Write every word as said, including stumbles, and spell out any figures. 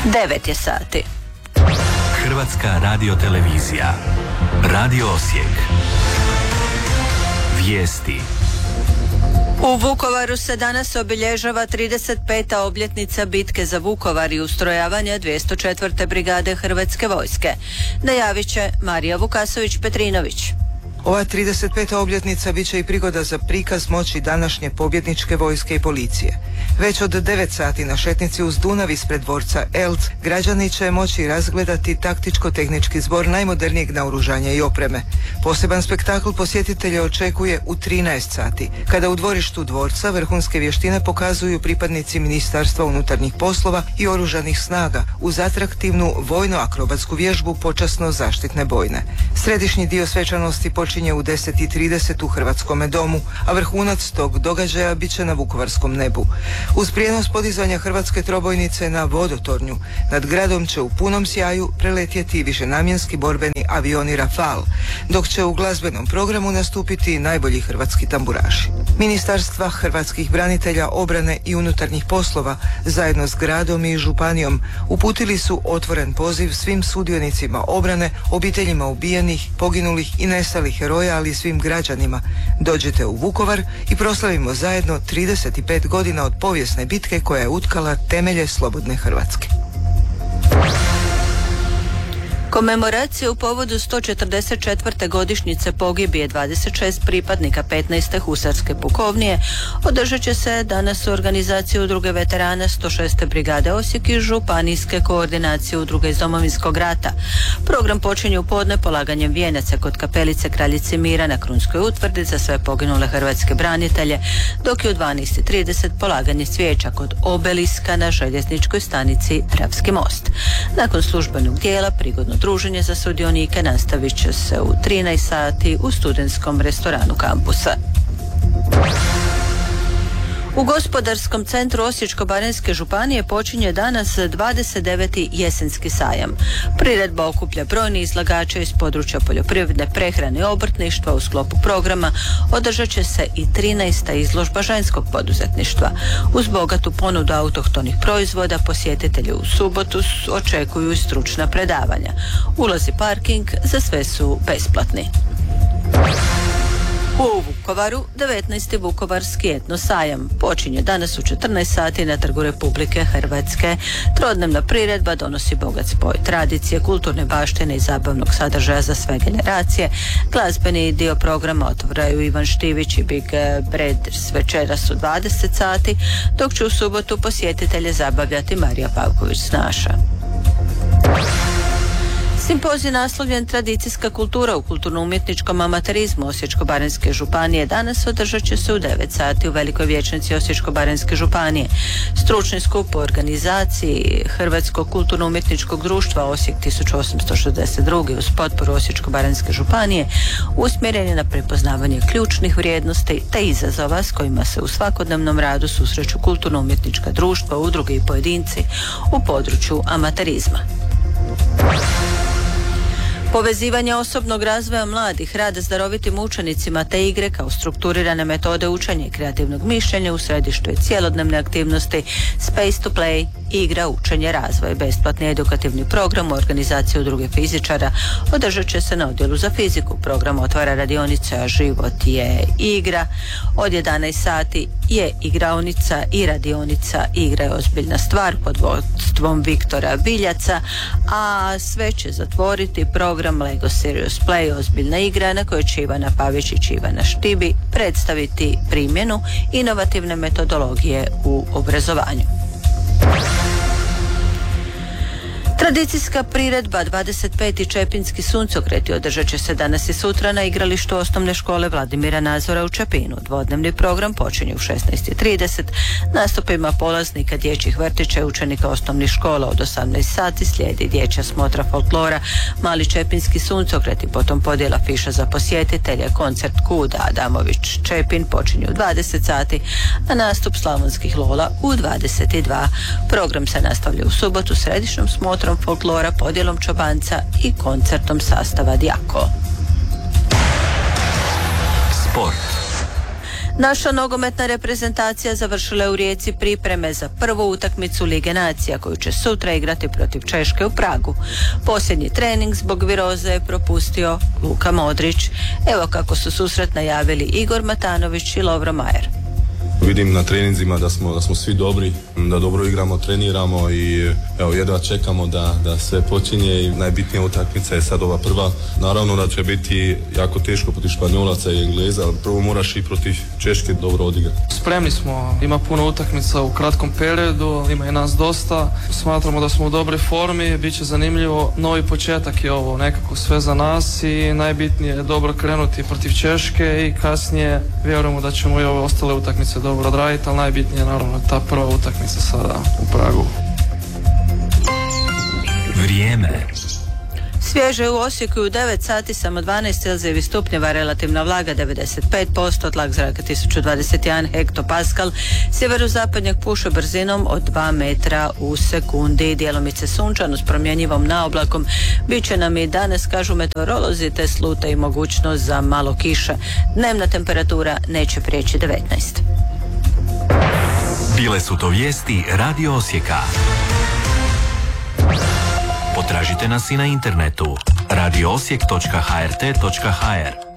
devet je sati. Hrvatska radiotelevizija. Radio Osijek. Vijesti. U Vukovaru se danas obilježava trideset peta obljetnica bitke za Vukovar i ustrojavanja dvjesto četvrte brigade Hrvatske vojske. Najavit će Marija Vukasović-Petrinović. Ova trideset peta obljetnica bit će i prigoda za prikaz moći današnje pobjedničke vojske i policije. Već od devet sati na šetnici uz Dunav ispred dvorca Elc građani će moći razgledati taktičko-tehnički zbor najmodernijeg naoružanja i opreme. Poseban spektakl posjetitelje očekuje u trinaest sati, kada u dvorištu dvorca vrhunske vještine pokazuju pripadnici Ministarstva unutarnjih poslova i oružanih snaga uz atraktivnu vojno-akrobatsku vježbu počasno zaštitne bojne. Središnji dio svečanosti počinje u deset i trideset u Hrvatskome domu, a vrhunac tog događaja bit će na vukovarskom nebu. Uz prijenos podizanja hrvatske trobojnice na vodotornju, nad gradom će u punom sjaju preletjeti višenamjenski borbeni avioni Rafal, dok će u glazbenom programu nastupiti najbolji hrvatski tamburaši. Ministarstva hrvatskih branitelja, obrane i unutarnjih poslova zajedno s gradom i županijom uputili su otvoren poziv svim sudionicima obrane, obiteljima ubijenih, poginulih i nestalih heroja, ali i svim građanima. Dođite u Vukovar i proslavimo zajedno trideset pet godina od povijesne bitke koja je utkala temelje slobodne Hrvatske. Komemoracija u povodu sto četrdeset četvrte godišnjice pogibije dvadeset šest pripadnika petnaeste husarske pukovnije održat će se danas u organizaciji udruge veterana sto šeste brigade Osijek i županijske koordinacije udruge iz Domovinskog rata. Program počinje u podne polaganjem vijenaca kod kapelice Kraljice Mira na Krunskoj utvrdi za sve poginule hrvatske branitelje, dok je u dvanaest i trideset polaganje cvijeća kod obeliska na željezničkoj stanici Dravski most. Nakon službenog dijela prigodno druženje za sudionike nastavit će se u trinaest sati u studentskom restoranu kampusa. U Gospodarskom centru Osječko-baranjske županije počinje danas dvadeset deveti jesenski sajam. Priredba okuplja brojni izlagače iz područja poljoprivredne, prehrane i obrtništva. U sklopu programa održat će se i trinaesta izložba ženskog poduzetništva. Uz bogatu ponudu autohtonih proizvoda posjetitelji u subotu očekuju i stručna predavanja. Ulaz i parking za sve su besplatni. U Vukovaru devetnaesti Vukovarski etno sajam počinje danas u četrnaest sati na Trgu Republike Hrvatske. Trodnevna priredba donosi bogat spoj tradicije, kulturne baštine i zabavnog sadržaja za sve generacije. Glazbeni dio programa otvaraju Ivan Štivić i Big Bread večeras u dvadeset sati, dok će u subotu posjetitelje zabavljati Marija Pavković-Snaša. Simpozij naslovljen Tradicijska kultura u kulturno-umjetničkom amaterizmu Osječko-baranjske županije danas održat će se u devet sati u Velikoj vijećnici Osječko-baranjske županije. Stručni skup u organizaciji Hrvatskog kulturno-umjetničkog društva Osijek tisuću osamsto šezdeset dva. uz potporu Osječko-baranjske županije usmjeren je na prepoznavanje ključnih vrijednosti te izazova s kojima se u svakodnevnom radu susreću kulturno-umjetnička društva, udruge i pojedinci u području amaterizma. Povezivanje osobnog razvoja mladih, rada s darovitim učenicima te igre kao strukturirane metode učenja i kreativnog mišljenja u središtu je cjelodnevne aktivnosti Space to Play, igra, učenje, razvoj. Besplatni edukativni program u organizaciji udruge fizičara održat će se na odjelu za fiziku. Program otvara radionice A život je igra. Od jedanaest sati je igraonica i radionica Igra je ozbiljna stvar pod vodstvom Viktora Biljaca, a sve će zatvoriti program Lego Serious Play, ozbiljna igra, na kojoj će Ivana Pavičić i Ivana Štibi predstaviti primjenu inovativne metodologije u obrazovanju. Tradicijska priredba dvadeset peti Čepinski suncokreti održat će se danas i sutra na igralištu osnovne škole Vladimira Nazora u Čepinu. Dvodnevni program počinje u šesnaest i trideset. Nastupima polaznika dječjih vrtića i učenika osnovnih škola od osamnaest sati slijedi dječja smotra folklora, mali Čepinski suncokreti, potom podjela fiša za posjetitelje, koncert Kuda Adamović Čepin počinje u dvadeset sati, a nastup slavonskih lola u dvadeset dva. Program se nastavlja u subotu središnjom smotrom folklora, podjelom čobanca i koncertom sastava Djako. Sport. Naša nogometna reprezentacija završila je u Rijeci pripreme za prvu utakmicu Lige nacija koju će sutra igrati protiv Češke u Pragu. Posljednji trening zbog viroze je propustio Luka Modrić. Evo kako su susret najavili Igor Matanović i Lovro Majer. Vidim na treninzima da smo, da smo svi dobri, da dobro igramo, treniramo i evo jedva čekamo da, da sve počinje i najbitnija utakmica je sad ova prva. Naravno da će biti jako teško protiv Španjolaca i Engleza, ali prvo moraš i protiv Češke dobro odigrati. Spremni smo, ima puno utakmica u kratkom periodu, ima i nas dosta. Smatramo da smo u dobroj formi, bit će zanimljivo. Novi početak je ovo, nekako sve za nas i najbitnije je dobro krenuti protiv Češke i kasnije vjerujemo da ćemo i ove ostale utakmice dobro odraditi, ali najbitnije je naravno ta prva utakmica sada u Pragu. Vrijeme. Svježe u Osijeku u devet sati, samo dvanaest celzijevih stupnjeva, relativna vlaga devedeset pet posto, tlak zraka tisuću dvadeset jedan hektopaskal, sjeverozapadnjak puše brzinom od dva metra u sekundi, djelomice sunčano s promjenjivom naoblakom. Biće nam i danas, kažu meteorolozi, te sluta i mogućnost za malo kiše. Dnevna temperatura neće prijeći devetnaest. Bile su to vijesti Radio Osijeka. Potražite nas i na internetu radio osijek točka h r t točka h r.